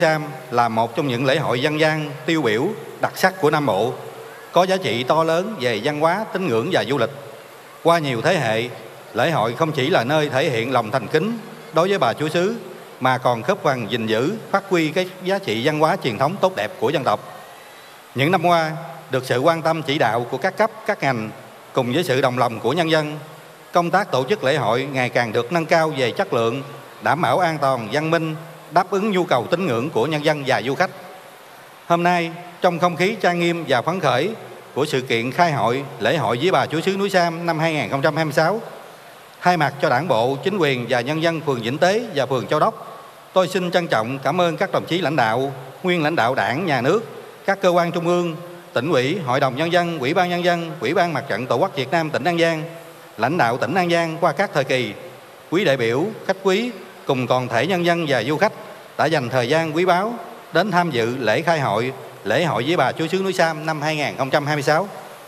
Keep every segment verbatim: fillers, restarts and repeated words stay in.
Sam là một trong những lễ hội dân gian tiêu biểu đặc sắc của Nam Bộ, có giá trị to lớn về văn hóa, tín ngưỡng và du lịch. Qua nhiều thế hệ, lễ hội không chỉ là nơi thể hiện lòng thành kính đối với bà Chúa xứ, mà còn góp phần gìn giữ, phát huy các giá trị văn hóa truyền thống tốt đẹp của dân tộc. Những năm qua, được sự quan tâm chỉ đạo của các cấp, các ngành cùng với sự đồng lòng của nhân dân, công tác tổ chức lễ hội ngày càng được nâng cao về chất lượng, đảm bảo an toàn, văn minh, đáp ứng nhu cầu tín ngưỡng của nhân dân và du khách. Hôm nay, trong không khí trang nghiêm và phấn khởi của sự kiện khai hội lễ hội Vía Bà Chúa xứ Núi Sam năm hai nghìn không trăm hai mươi sáu, thay mặt cho Đảng bộ, chính quyền và nhân dân phường Vĩnh Tế và phường Châu Đốc, tôi xin trân trọng cảm ơn các đồng chí lãnh đạo, nguyên lãnh đạo Đảng, Nhà nước, các cơ quan trung ương, tỉnh ủy, Hội đồng Nhân dân, Ủy ban Nhân dân, Ủy ban Mặt trận Tổ quốc Việt Nam tỉnh An Giang, lãnh đạo tỉnh An Giang qua các thời kỳ, quý đại biểu, khách quý cùng toàn thể nhân dân và du khách đã dành thời gian quý báu đến tham dự lễ khai hội lễ hội Vía Bà Chúa xứ Núi Sam năm hai nghìn không trăm hai mươi sáu.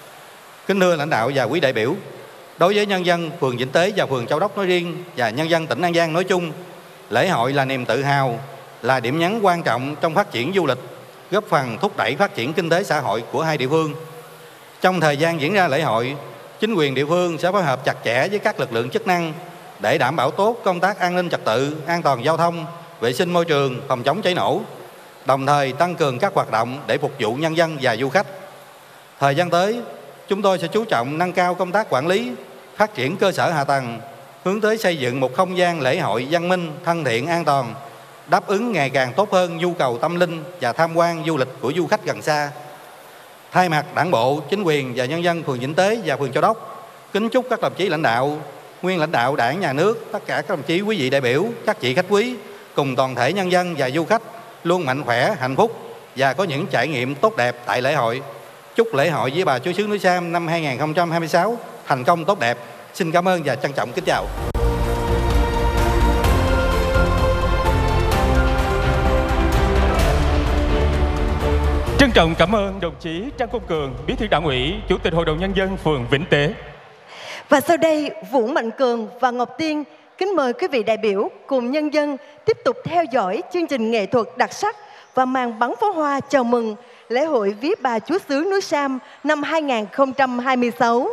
Kính thưa lãnh đạo và quý đại biểu, đối với nhân dân phường Vĩnh Tế và phường Châu Đốc nói riêng và nhân dân tỉnh An Giang nói chung, lễ hội là niềm tự hào, là điểm nhấn quan trọng trong phát triển du lịch, góp phần thúc đẩy phát triển kinh tế xã hội của hai địa phương. Trong thời gian diễn ra lễ hội, chính quyền địa phương sẽ phối hợp chặt chẽ với các lực lượng chức năng để đảm bảo tốt công tác an ninh trật tự, an toàn giao thông, vệ sinh môi trường, phòng chống cháy nổ, đồng thời tăng cường các hoạt động để phục vụ nhân dân và du khách. Thời gian tới, chúng tôi sẽ chú trọng nâng cao công tác quản lý, phát triển cơ sở hạ tầng, hướng tới xây dựng một không gian lễ hội văn minh, thân thiện, an toàn, đáp ứng ngày càng tốt hơn nhu cầu tâm linh và tham quan du lịch của du khách gần xa. Thay mặt Đảng bộ, chính quyền và nhân dân phường Vĩnh Tế và phường Châu Đốc, kính chúc các đồng chí lãnh đạo, nguyên lãnh đạo Đảng, Nhà nước, tất cả các đồng chí quý vị đại biểu, các vị khách quý cùng toàn thể nhân dân và du khách luôn mạnh khỏe, hạnh phúc và có những trải nghiệm tốt đẹp tại lễ hội. Chúc lễ hội Vía Bà Chúa xứ Núi Sam năm hai nghìn không trăm hai mươi sáu thành công tốt đẹp. Xin cảm ơn và trân trọng kính chào. Trân trọng cảm ơn đồng chí Trang Công Cường, Bí thư Đảng ủy, Chủ tịch Hội đồng Nhân dân phường Vĩnh Tế. Và sau đây, Vũ Mạnh Cường và Ngọc Tiên kính mời quý vị đại biểu cùng nhân dân tiếp tục theo dõi chương trình nghệ thuật đặc sắc và màn bắn pháo hoa chào mừng lễ hội Vía Bà Chúa xứ Núi Sam năm hai nghìn không trăm hai mươi sáu.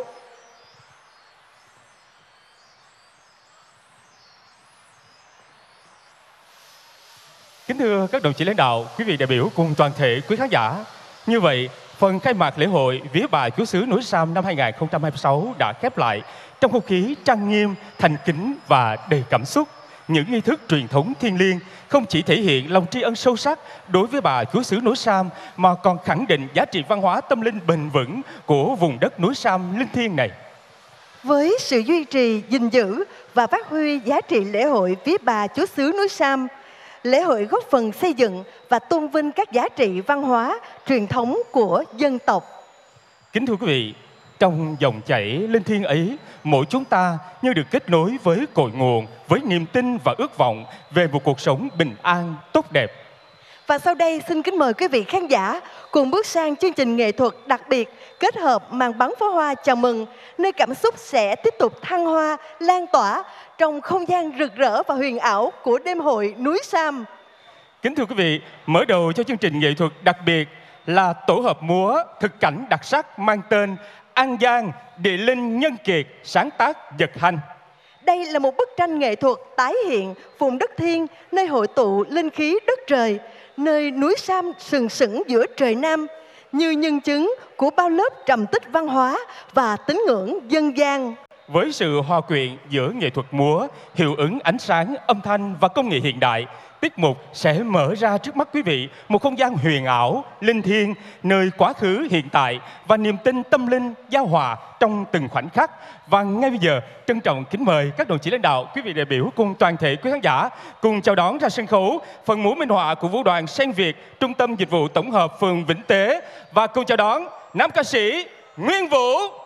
Kính thưa các đồng chí lãnh đạo, quý vị đại biểu cùng toàn thể quý khán giả. Như vậy, phần khai mạc lễ hội Vía Bà Chúa xứ Núi Sam năm hai nghìn không trăm hai mươi sáu đã khép lại trong không khí trang nghiêm, thành kính và đầy cảm xúc. Những nghi thức truyền thống thiêng liêng không chỉ thể hiện lòng tri ân sâu sắc đối với Bà Chúa xứ Núi Sam mà còn khẳng định giá trị văn hóa tâm linh bền vững của vùng đất núi Sam linh thiêng này. Với sự duy trì, gìn giữ và phát huy giá trị lễ hội Vía Bà Chúa xứ Núi Sam, lễ hội góp phần xây dựng và tôn vinh các giá trị văn hóa, truyền thống của dân tộc. Kính thưa quý vị, trong dòng chảy linh thiêng ấy, mỗi chúng ta như được kết nối với cội nguồn, với niềm tin và ước vọng về một cuộc sống bình an, tốt đẹp. Và sau đây xin kính mời quý vị khán giả cùng bước sang chương trình nghệ thuật đặc biệt kết hợp màn bắn pháo hoa chào mừng, nơi cảm xúc sẽ tiếp tục thăng hoa, lan tỏa trong không gian rực rỡ và huyền ảo của đêm hội núi Sam. Kính thưa quý vị, mở đầu cho chương trình nghệ thuật đặc biệt là tổ hợp múa thực cảnh đặc sắc mang tên An Giang Địa Linh Nhân Kiệt, sáng tác Nhật Hành. Đây là một bức tranh nghệ thuật tái hiện vùng đất thiên, nơi hội tụ linh khí đất trời, nơi núi Sam sừng sững giữa trời Nam, như nhân chứng của bao lớp trầm tích văn hóa và tín ngưỡng dân gian. Với sự hòa quyện giữa nghệ thuật múa, hiệu ứng ánh sáng, âm thanh và công nghệ hiện đại, tiết mục sẽ mở ra trước mắt quý vị một không gian huyền ảo, linh thiêng, nơi quá khứ, hiện tại và niềm tin tâm linh giao hòa trong từng khoảnh khắc. Và ngay bây giờ, trân trọng kính mời các đồng chí lãnh đạo, quý vị đại biểu cùng toàn thể quý khán giả cùng chào đón ra sân khấu phần múa minh họa của Vũ đoàn Sen Việt, Trung tâm Dịch vụ Tổng hợp phường Vĩnh Tế, và cùng chào đón nam ca sĩ Nguyên Vũ.